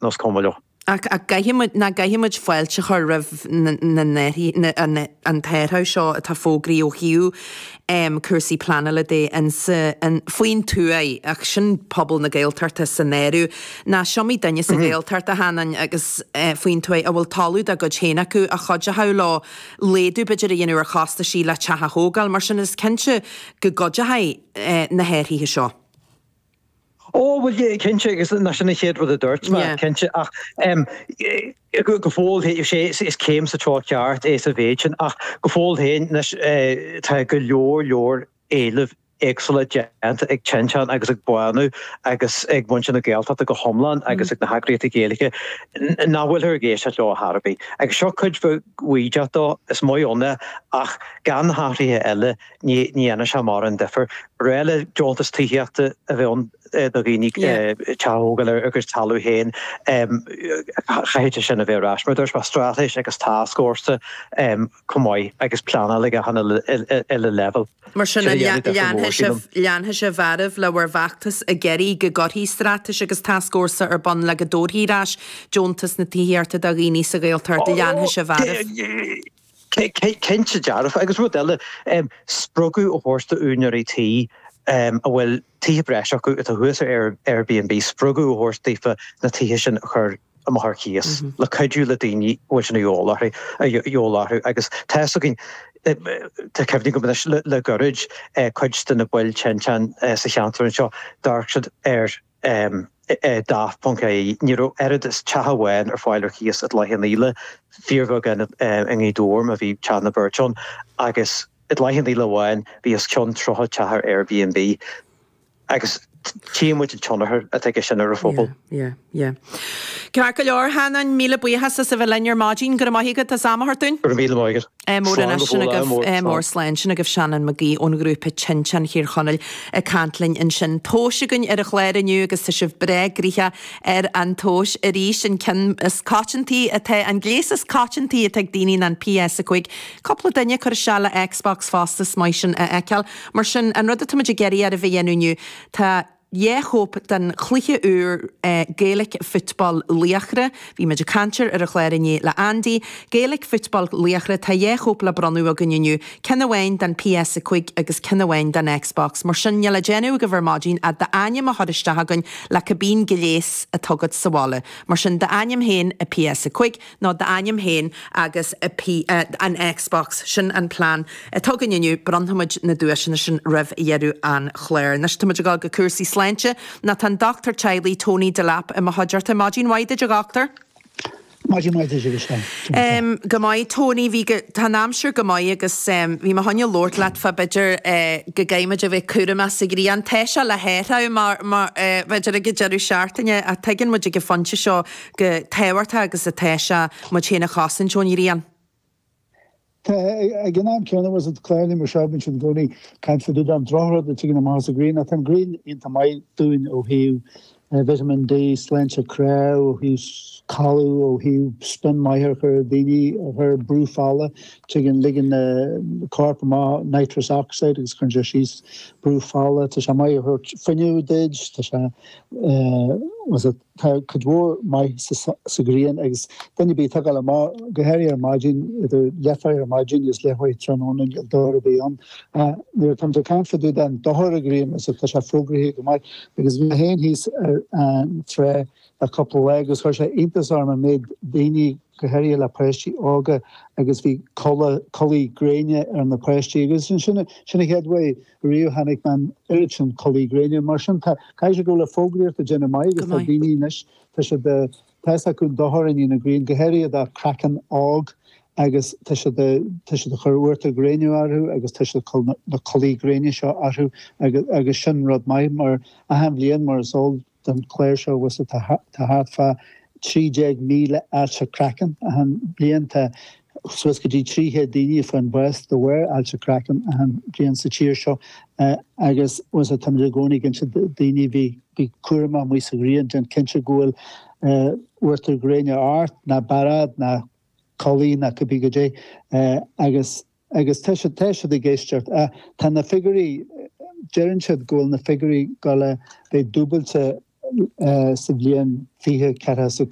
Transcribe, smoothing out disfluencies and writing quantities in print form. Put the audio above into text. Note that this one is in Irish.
nos comolo. A gaihimid fáilte chu rah an tairtha seo a tá fógraí ó hiú cursaí planala dé an faoin tú ach sin pobl na Gaeltarta san éirú na seomí daine sa Gaeltarta hanan agus faoin tú a bhfuil talú a go chéna acu a chuide ha lá léadú beidir a dhéanú ar chasta sí le tetha hógáil mar sin is cinse go gode na héirthaí seo. Well, yeah, Kenche is national head with the dirt, man. Kenche, gevoel heeft is came to talk yard is of age and gevoel heen te geloor elef excellent gent ik Chenchan agus ik Boanu agus ik bunch in de geld dat go Homeland agus ik na hagrete gelige na wil her gees at law Harby ik sho could for we jato is mooi onne ach gan harry elle ni ana shamaran differ rele jontas tihiate on the unique chahogal agus talu hen gaite sin a ver as maar there's was strategisch agus task force komoi agus plana like han elle level mar sin Lean se bharh le bhar bhaachtas a geirí go gorthaí strateis agus tascósa ar bon le go dóthaírás Jontas na tííarta a rií sa Gaeltarta Lean se bharh. Kense dearmh agus ru eile sprugu ó hórsta únarí tí a bhfuil tí breis acu a thuas ar Airbnb sprugu ó hórstífa na tíhe sin chur am harcías le caiidú le daoine na jólathu agus teisgin te cefnig go le gorid chuidste na bhfuil Chenchan sa cheantar seo darchad daft.caí níró erid is chahain ar fáilir chias at leihanníle fíorfa gan in dorm a bhí Chana Burchon agus it leihanníle bháin bhí is cion trocha chahar Airbnb agus Team with Chonahar, I think I should never football. Yeah. Cear go leor hanan míle buíchas sa bheith lein ar mágin go maithigad a samahartún? Gur míle maithigad. Mór an sin mór slein sin agah Shannon McGee ón grúpa Chenchan hir chonel a cantlainn in sin tóisigann ar a chléir aniu agus tá sibh breg rícha ar an tóis a rí sin cin is cáintí a the an gléas is cáintí a teag daoine an PS a chuig coppla daine chu se le Xbox fástas mai sin a eiceal mar sin an rud a tuidir geirí ar a bheith dhéanúniu tá hoop den chluiche uur Gaelic football liachre. Wie met je kancher er a chléirine le Andy. Gaelic football liachre ta hoop le branu a gunnju. Kennewain dan PS a quick agus kennewain dan Xbox. Mar sin le genu go vermagin at de aim a hadiste hagun le cabín geléis a tugad sawale. Mar sin de aim heen a PS a quick, no de aim heen agus an Xbox sin an plan. A tuganju brandhamid na duisina sin rev jeru an chléir. Nashtamid go cursi na tan Dr. Chiley Tony Delap a mahadjarta Majin Waide Jagactor. Majin Waide Jagactor. Gamai Tony vi tanamsur gamai agus vi mahanya Lord lat fa bidger gagaima jave kurama sigri an tesha la hera mar bidger gejeru shartanya a tegin mo jige funche sho ge tewarta agus a tesha mo chena khasin chonirian. Again, I'm kind of was at Clarny Mushabin should go ni can't for do them draw the chicken and Mars green. I think green into my doing vitamin D, slencha crow, who's calu, or who spin my hair for dini, her brew falla, chicken ligging the carpama nitrous oxide, is congestions brew falla, to shamay her finu didge, to was it could war my sagrian eggs. Then you be tagalama, Gahari margin, the lefire margin is lehoi tranon and you'll door beyond. There comes a can't for do that, the horror agreement, so Tasha Frogri, because we had his tre a couple of legs, which I eat this arm and made Dini Gahari la Presti Orga, I guess we collie grania and the Presti, and shouldn't headway Rio Hanikman, Erichin collie grania, Martian, Kaja go la Fogri to Jeremiah, the Dini Nish, Tasha the Tessa could dohorin in a green Gahari, the Kraken Og. Agus tisha the churwurta grania aru, agus tisha the collie grania sha aru, agus shin rod mai mar a ham lian mar sol den Claire show was it to have fa 3 mile alcha kraken and lian ta swiskadi 3 head dini from west the where alcha kraken and lian sa cheer show agus was it tam goni against the dini be kurma we sagrian and kincha goal wurta grania art na barad na Colleen na Kabigaj agus tesha the gestert tan na figuri Jerin should go in the figuri gala they double to civilian fihe karas